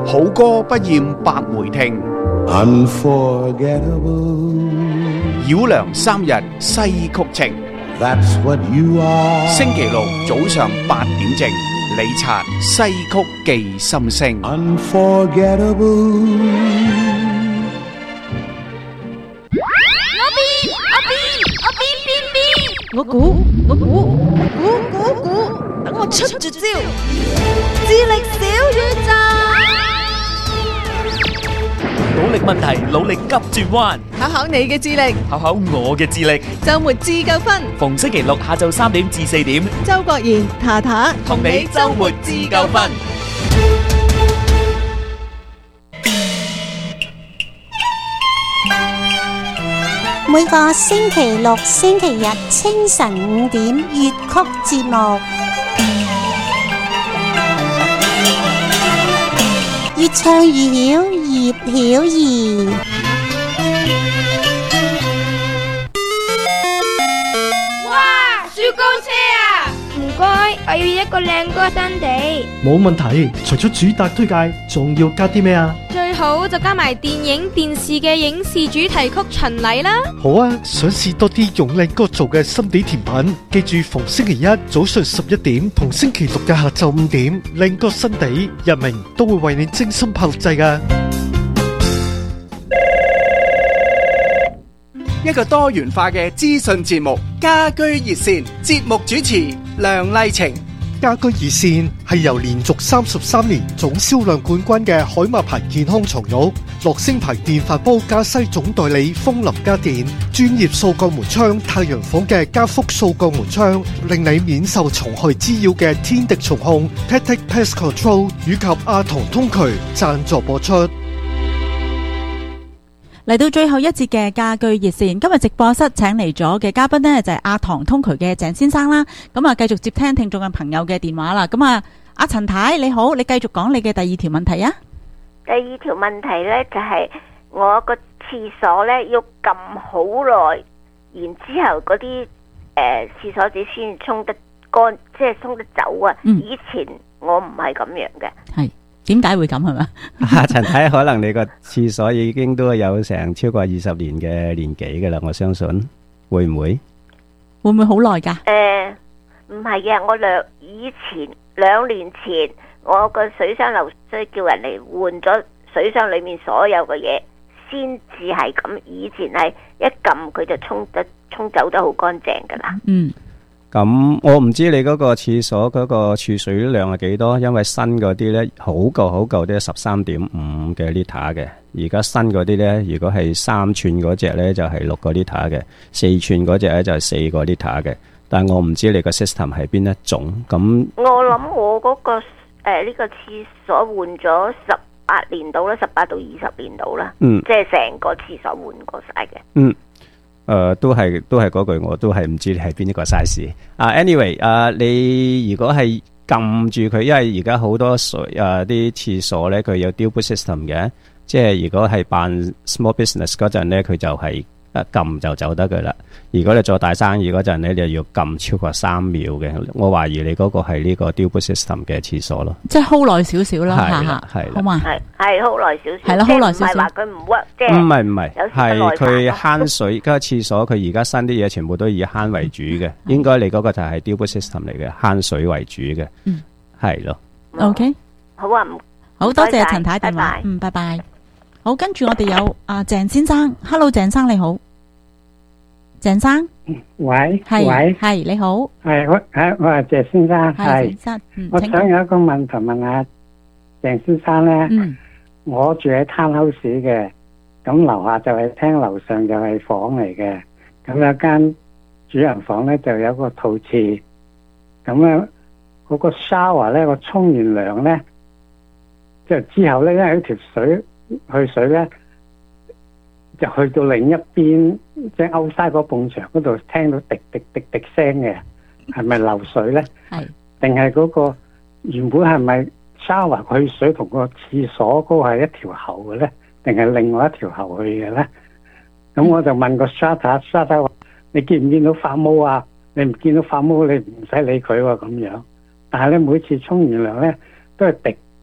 好歌不厭百回聽， Unforgettable. 繞梁三日西曲情。 That's what you are. 星期六早上8點正，李察西曲記心聲。 Unforgettable. 我估，等我出絕招，智力小宇宙， 努力問題，努力急轉彎， 考考你嘅智力， 考考我嘅智力。 周末自救分， 逢星期六下晝3點至4點， 周國賢、塔塔同你周末自救分。 每個星期六、星期日清晨5點粵曲節目，越唱越曉，葉曉儀。 哇！雪糕車啊！唔該，我要一個靚歌新地。 冇問題，除咗主打推介，仲要加啲咩啊？ 最好就加埋電影、電視嘅影視主題曲巡禮啦。 好啊，想試多啲用靚歌做嘅心地甜品，記住逢星期一早上11點同星期六嘅下晝5點，靚歌新地日明都會為你精心拍錄製㗎。 一個多元化嘅資訊節目，家居熱線，節目主持梁麗晴。 家居熱線係由連續33年總銷量冠軍嘅海馬牌健康床褥、樂聲牌電飯煲加西總代理風林家電、專業掃鋼門窗太陽房嘅加福掃鋼門窗，令你免受蟲害滋擾嘅天敵蟲控 Pet Pest Control 以及阿唐通渠贊助播出。 嚟到最後一節嘅家居熱線，今日直播室請嚟咗嘅嘉賓呢，就係阿唐通渠嘅鄭先生啦。咁啊，繼續接聽聽眾嘅朋友嘅電話啦。咁啊，阿陳太你好，你繼續講你嘅第二條問題啊。 第二條問題呢，就係我個廁所呢要撳好耐，然之後嗰啲廁所紙先沖得乾，即係沖得走啊。以前我唔係咁樣嘅。 係。點解會咁係嘛？ 陳太，可能你個廁所已經都有成超過20年嘅年紀噶啦，我相信會唔會？ 會唔會好耐噶？ 唔係嘅，我2年前，我個水箱漏水，叫人嚟換咗水箱裏面所有嘅嘢，先至係咁。以前係一撳佢就沖走得好乾淨噶啦。 嗯。 咁我唔知你嗰個廁所嗰個儲水量係幾多，因為新嗰啲呢，好舊都係13.5嘅 liter 嘅，而家新嗰啲呢，如果係3寸嗰隻呢，就係6個 liter 嘅，4寸嗰隻呢，就係4個 liter 嘅。但我唔知你個 system 係邊一種。咁我諗我嗰個呢個廁所換咗18年到啦，18到20年到啦，即係成個廁所換過晒嘅。 都係嗰句，我都係唔知你係邊一個 size。anyway， 你如果係撳住佢，因為而家好多水啲廁所咧，佢有 dual boot system 嘅，即係如果係辦 small business 嗰陣咧，佢就係撳就走得噶啦。如果你做大生意嗰陣咧，你就要撳超過3秒嘅。我懷疑你嗰個係呢個 dual boot system 嘅廁所咯， 即係 hold 耐少少啦， 係好嘛？ 係 hold 耐少少， 係啦 hold 耐少少， 唔係話佢唔 work，即係唔係，係佢慳水。嗰個廁所佢而家新啲嘢全部都以慳為主嘅，應該你嗰個就係 dual boot system 嚟嘅，慳水為主嘅，係咯。 OK， 好啊， 好多謝陳太電話，拜拜。好，跟住我哋有阿鄭先生 ，Hello， 鄭生你好。鄭生， 喂， 係你好， 係我係謝先生， 係， 我想有一個問題問下鄭先生咧。我住喺townhouse嘅，咁樓下就係廳，樓上就係房嚟嘅。咁有間主人房咧就有個套廁，咁咧嗰個 shower 咧，我沖完涼咧，就之後咧，因為條水去水咧，就去到另一邊，即係歐西嗰埲牆嗰度，聽到滴滴滴滴聲嘅，係咪漏水咧？ 係， 定係嗰個原本係咪 shower 去水同個廁所嗰個係一條喉嘅咧？定係另外一條喉去嘅咧？咁我就問個 Strata 話：你見唔見到發毛啊？你唔見到發毛，你唔使理佢喎咁樣。但係咧，每次沖完涼咧，都係滴滴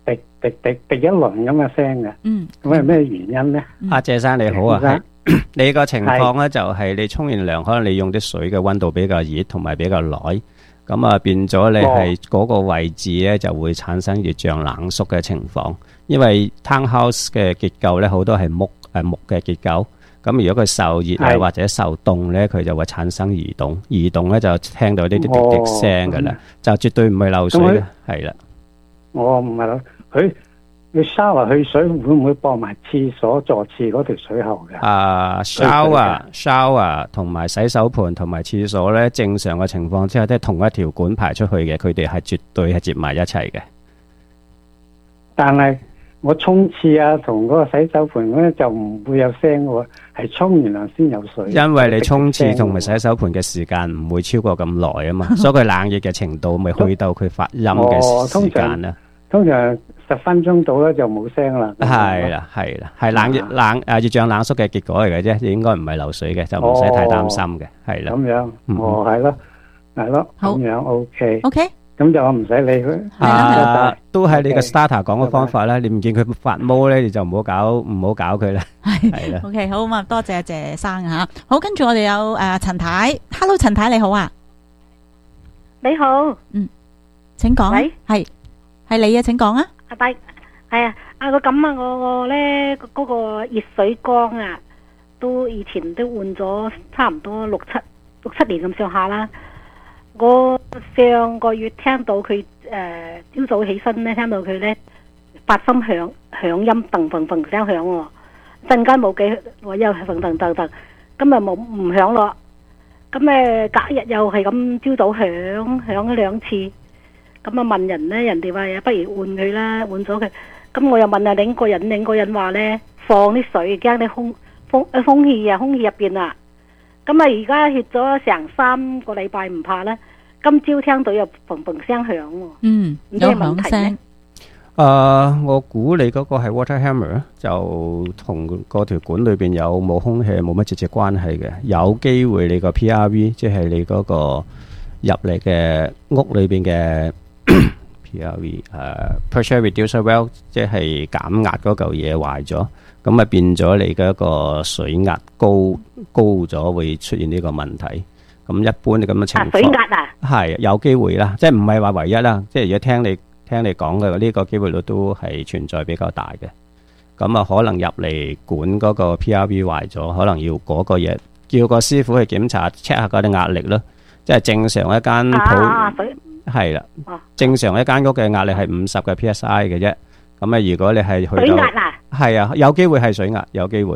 滴滴滴一輪咁嘅聲嘅。咁係咩原因咧？ 阿謝生你好啊，係你個情況咧就係你沖完涼，可能你用啲水嘅溫度比較熱，同埋比較耐，咁啊變咗你係嗰個位置咧就會產生熱脹冷縮嘅情況。因為 townhouse 嘅結構咧好多係木嘅結構，咁如果佢受熱啊或者受凍咧，佢就會產生移動，移動咧就聽到呢啲滴滴聲噶啦，就絕對唔係漏水嘅，係啦。 我唔係咯，佢shower去水會唔會駁埋廁所坐廁嗰條水喉嘅？shower 同埋洗手盆同埋廁所咧，正常嘅情況之下都係同一條管排出去嘅，佢哋係絕對係接埋一齊嘅。 但係我沖廁啊同嗰個洗手盆咧就唔會有聲喎，係沖完涼先有水。因為你沖廁同埋洗手盆嘅時間唔會超過咁耐啊嘛，所以佢冷熱嘅程度咪去到佢發音嘅時間啦。通常10分鐘到咧就冇聲啦。係啦，係冷熱脹冷縮嘅結果嚟嘅啫，應該唔係漏水嘅，就唔使太擔心嘅。係啦，咁樣，係咯，咁樣 OK。咁就我唔使理佢。都係你個 starter 講嘅方法啦。你唔見佢發毛咧，你就唔好搞佢啦。係啦。 OK， 好嘛，多謝謝生吓。好，跟住我哋有陳太 ，Hello， 陳太你好啊。 你好。 請講。喂，係你啊，請講啊。 阿弟，係啊，我咁啊，我咧嗰個熱水缸啊，都以前都換咗差唔多六七年咁上下啦。我上個月聽到佢朝早起身咧，聽到佢咧發心響音，噔噔噔聲響喎，陣間冇幾，我又噔噔噔噔，今日冇唔響咯，咁隔日又係咁朝早響咗2次，咁啊問人咧，人哋話不如換佢啦，換咗佢，咁我又問下另個人話咧放啲水，驚啲空氣入邊啊。咁啊！而家歇咗成3個禮拜唔怕啦。今朝聽到有砰砰聲響喎。 有響聲。 我估你嗰個係 water hammer， 就同嗰條管裏邊有冇空氣冇乜直接關係嘅。有機會你個 PRV， 即係你嗰個入嚟嘅屋裏邊嘅 PRV， pressure reducer valve， 即係減壓嗰嚿嘢壞咗。咁啊變咗你嘅一個水壓高咗，會出現呢個問題。咁一般咁嘅情況，水壓啊，係有機會啦，即係唔係話唯一啦。即係如果聽你講嘅呢個機會率都係存在比較大嘅。咁啊可能入嚟管嗰個 PRV 壞咗，可能要嗰個嘢叫個師傅去檢查 check 下嗰啲壓力咯。即係正常一間鋪係啦，正常一間屋嘅壓力係50嘅 PSI 嘅啫。咁啊如果你係去到水壓啊，係啊，有機會係水壓，有機會。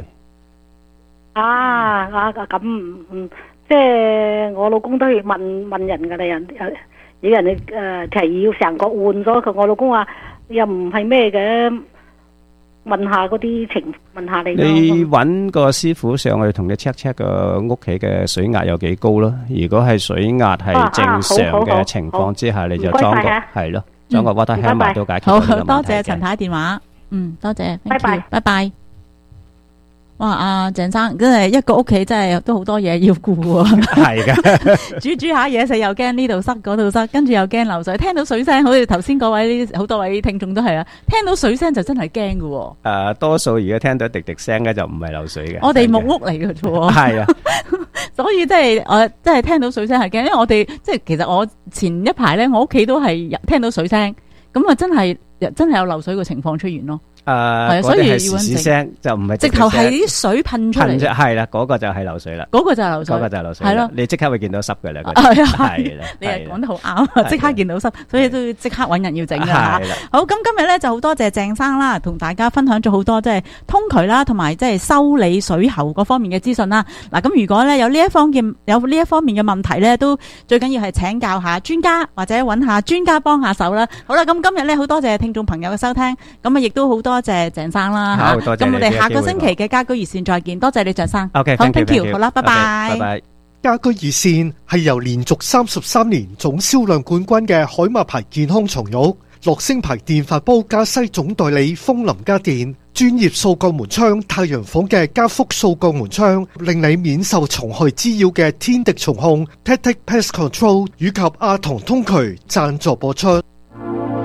咁即係我老公都要問人㗎啦，有人提議要成個換咗佢，我老公話又唔係咩嘅，問下嗰啲情，問下你。 你揾個師傅上去同你 check 個屋企嘅水壓有幾高咯？如果係水壓係正常嘅情況之下，你就裝個係咯，裝個 water hammer 都解決到呢個問題嘅。 好多謝陳太電話。多謝，拜拜。哇，阿鄭生真係一個屋企真係都好多嘢要顧喎。係噶，煮下嘢食又驚呢度塞嗰度塞，跟住又驚漏水。聽到水聲，好似頭先嗰位好多位聽眾都係啊，聽到水聲就真係驚噶。 多數而家聽到滴滴聲咧就唔係漏水嘅。我哋木屋嚟嘅啫。係啊，所以即係我即係聽到水聲係驚，因為我哋即係其實我前一排咧，我屋企都係聽到水聲，咁啊真係有漏水嘅情況出現咯。所以要揾聲就唔係直頭係啲水噴出嚟，係啦，嗰個就係漏水啦，嗰個就係漏水，係咯，你即刻會見到濕嘅啦，係啦，你係講得好啱，即刻見到濕，所以都要即刻揾人要整噶吓。好，咁今日咧就好多謝鄭生啦，同大家分享咗好多即係通渠啦，同埋即係修理水喉嗰方面嘅資訊啦。嗱，咁如果咧有呢一方面嘅問題咧，都最緊要係請教下專家或者揾下專家幫下手啦。好啦，咁今日咧好多謝聽眾朋友嘅收聽，咁啊亦都好多謝鄭生啦吓，咁我哋下個星期嘅家居熱線再見，多謝你鄭生。 OK， 好 ，thank you，好啦，拜拜。 拜拜。家居熱線係由連續33年總銷量冠軍嘅海馬牌健康床褥、樂聲牌電飯煲加西總代理楓林家電、專業掃鋼門窗、太陽房嘅加福掃鋼門窗，令你免受蟲害滋擾嘅天敵蟲控 Tactic Pest Control 以及阿童通渠贊助播出。